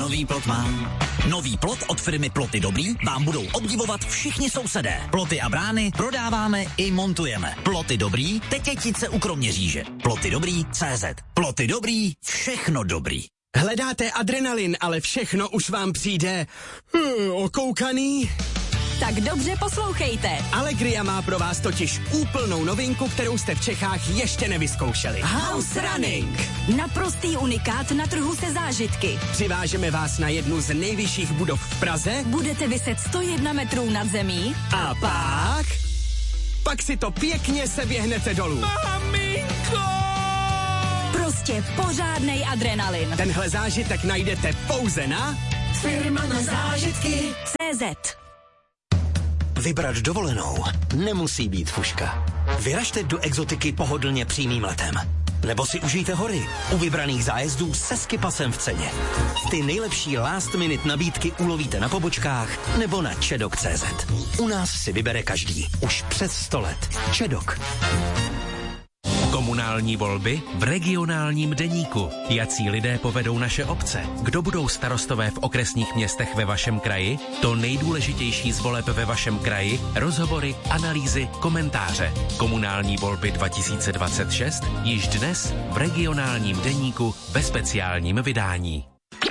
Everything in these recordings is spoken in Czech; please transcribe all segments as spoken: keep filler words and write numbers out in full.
nový plot mám. Nový plot od firmy Ploty Dobrý vám budou obdivovat všichni sousedé. Ploty a brány prodáváme i montujeme. Ploty Dobrý, Tetětice u Kroměříže. Ploty Dobrý tečka cé zet. Ploty Dobrý, všechno dobrý. Hledáte adrenalin, ale všechno už vám přijde hmm, okoukaný? Tak dobře poslouchejte. Allegria má pro vás totiž úplnou novinku, kterou jste v Čechách ještě nevyzkoušeli. House Running. Naprostý unikát na trhu se zážitky. Přivážeme vás na jednu z nejvyšších budov v Praze. Budete viset sto jedna metrů nad zemí. A pak... Pak si to pěkně seběhnete dolů. Maminko! Prostě pořádnej adrenalin. Tenhle zážitek najdete pouze na... Firma na zážitky cé zet. Vybrat dovolenou nemusí být fuška. Vyražte do exotiky pohodlně přímým letem. Nebo si užijte hory u vybraných zájezdů se skipasem v ceně. Ty nejlepší last minute nabídky ulovíte na pobočkách nebo na čedok tečka cé zet. U nás si vybere každý. Už přes sto let. Čedok. Komunální volby v regionálním deníku. Jací lidé povedou naše obce? Kdo budou starostové v okresních městech ve vašem kraji? To nejdůležitější z voleb ve vašem kraji, rozhovory, analýzy, komentáře. Komunální volby dva tisíce dvacet šest již dnes v regionálním deníku ve speciálním vydání.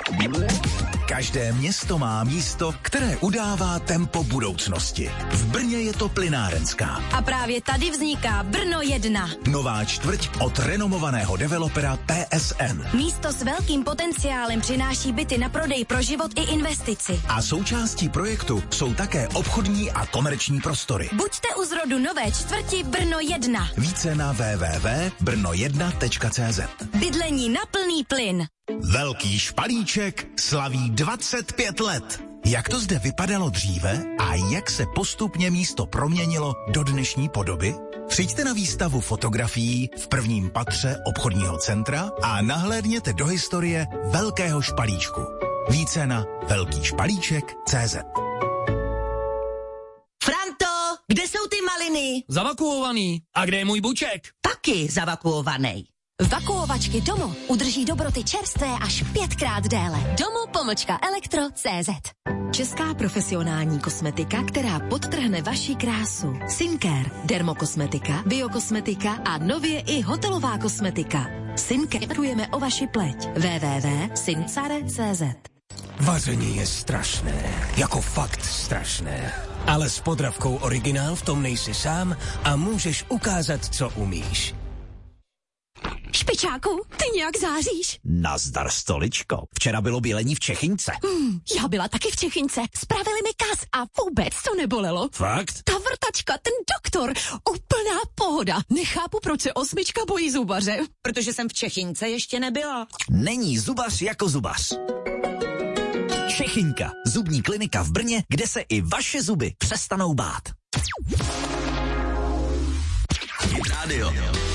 Každé město má místo, které udává tempo budoucnosti. V Brně je to Plynárenská. A právě tady vzniká Brno jedna. Nová čtvrť od renomovaného developera P S N. Místo s velkým potenciálem přináší byty na prodej pro život i investici. A součástí projektu jsou také obchodní a komerční prostory. Buďte u zrodu nové čtvrti Brno jedna. Více na w w w tečka brno jedna tečka cé zet. Bydlení na plný plyn. Velký špalíček slaví dvacet pět let. Jak to zde vypadalo dříve a jak se postupně místo proměnilo do dnešní podoby? Přijďte na výstavu fotografií v prvním patře obchodního centra a nahlédněte do historie Velkého špalíčku. Více na velký špalíček tečka cé zet. Franto, kde jsou ty maliny? Zavakuovaný. A kde je můj buček? Taky zavakuovaný. Vakuovačky Domo udrží dobroty čerstvé až pětkrát déle. Domo pomlčka elektro tečka cé zet. Česká profesionální kosmetika, která podtrhne vaši krásu. Sincare, dermokosmetika, biokosmetika a nově i hotelová kosmetika. Sincare pečujeme o vaši pleť. w w w tečka sincare tečka cé zet. Vaření je strašné, jako fakt strašné. Ale s Podravkou Originál v tom nejsi sám a můžeš ukázat, co umíš. Špičáku, ty nějak záříš. Nazdar, stoličko. Včera bylo bělení v Čechince. Hmm, já byla taky v Čechince. Spravili mi kas a vůbec to nebolelo. Fakt? Ta vrtačka, ten doktor, úplná pohoda. Nechápu, proč se osmička bojí zubaře. Protože jsem v Čechince ještě nebyla. Není zubař jako zubař. Čechinka, zubní klinika v Brně, kde se i vaše zuby přestanou bát. Rádio.